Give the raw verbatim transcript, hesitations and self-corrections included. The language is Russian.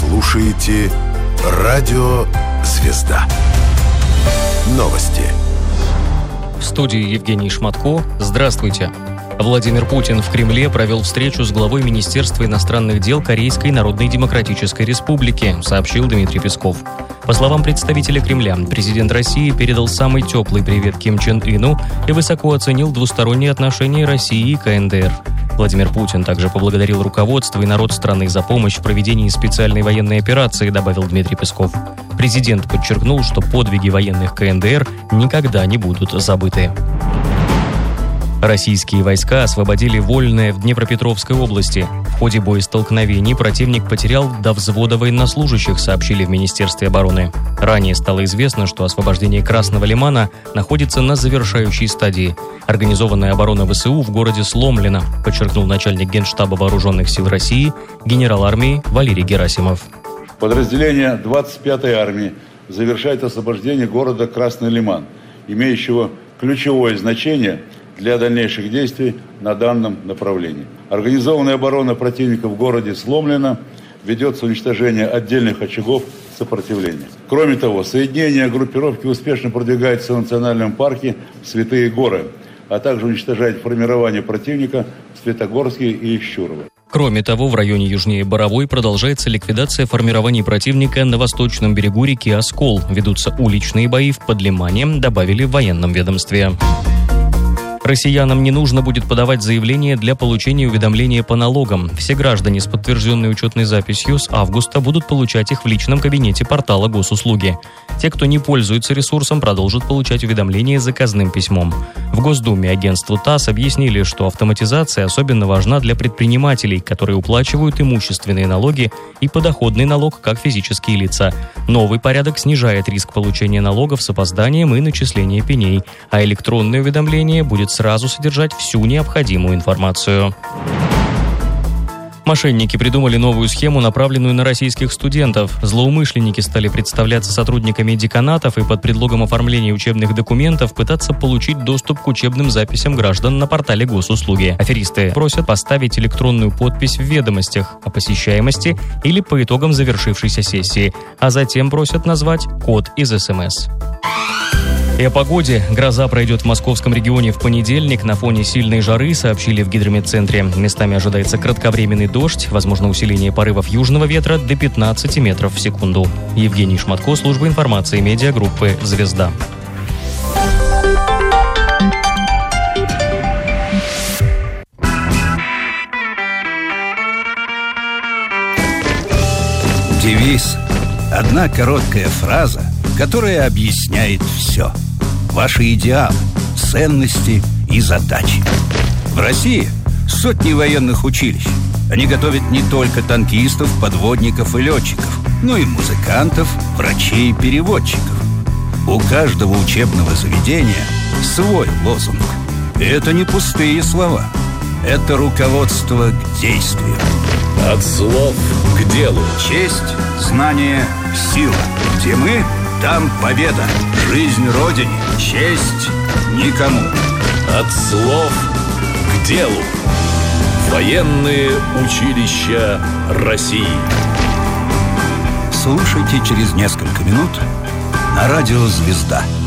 слушаете Радио «Звезда». Новости. В студии Евгений Шматко. Здравствуйте. Владимир Путин в Кремле провел встречу с главой Министерства иностранных дел Корейской Народно-Демократической Республики, сообщил Дмитрий Песков. По словам представителя Кремля, президент России передал самый теплый привет Ким Чен Ыну и высоко оценил двусторонние отношения России и ка эн дэ эр. Владимир Путин также поблагодарил руководство и народ страны за помощь в проведении специальной военной операции, добавил Дмитрий Песков. Президент подчеркнул, что подвиги военных ка эн дэ эр никогда не будут забыты. Российские войска освободили Вольное в Днепропетровской области. В ходе боестолкновений противник потерял до взвода военнослужащих, сообщили в Министерстве обороны. Ранее стало известно, что освобождение Красного Лимана находится на завершающей стадии. Организованная оборона вэ эс у в городе сломлена, подчеркнул начальник Генштаба Вооруженных сил России генерал армии Валерий Герасимов. Подразделение двадцать пятой армии завершает освобождение города Красный Лиман, имеющего ключевое значение для дальнейших действий на данном направлении. Организованная оборона противника в городе сломлена, ведется уничтожение отдельных очагов сопротивления. Кроме того, соединение группировки успешно продвигается в национальном парке Святые Горы, а также уничтожает формирование противника в Светогорске и Ищурово. Кроме того, в районе южнее Боровой продолжается ликвидация формирований противника на восточном берегу реки Оскол. Ведутся уличные бои в Подлимане, добавили в военном ведомстве. Россиянам не нужно будет подавать заявление для получения уведомления по налогам. Все граждане с подтвержденной учетной записью с августа будут получать их в личном кабинете портала Госуслуги. Те, кто не пользуется ресурсом, продолжат получать уведомления заказным письмом. В Госдуме агентству ТАСС объяснили, что автоматизация особенно важна для предпринимателей, которые уплачивают имущественные налоги и подоходный налог как физические лица. Новый порядок снижает риск получения налогов с опозданием и начисления пеней, а электронное уведомление будет сразу содержать всю необходимую информацию. Мошенники придумали новую схему, направленную на российских студентов. Злоумышленники стали представляться сотрудниками деканатов и под предлогом оформления учебных документов пытаться получить доступ к учебным записям граждан на портале Госуслуги. Аферисты просят поставить электронную подпись в ведомостях о посещаемости или по итогам завершившейся сессии, а затем просят назвать код из эс эм эс. И о погоде. Гроза пройдет в московском регионе в понедельник на фоне сильной жары, сообщили в гидрометцентре. Местами ожидается кратковременный дождь, возможно усиление порывов южного ветра до пятнадцати метров в секунду. Евгений Шматко, служба информации медиагруппы «Звезда». Девиз. Одна короткая фраза, которая объясняет все. Ваши идеалы, ценности и задачи. В России сотни военных училищ. Они готовят не только танкистов, подводников и летчиков, но и музыкантов, врачей и переводчиков. У каждого учебного заведения свой лозунг. И это не пустые слова. Это руководство к действию. От слов к делу. Честь, знание, сила. Где мы, там победа. Жизнь Родине, честь никому. От слов к делу. Военные училища России. Слушайте через несколько минут на радио «Звезда».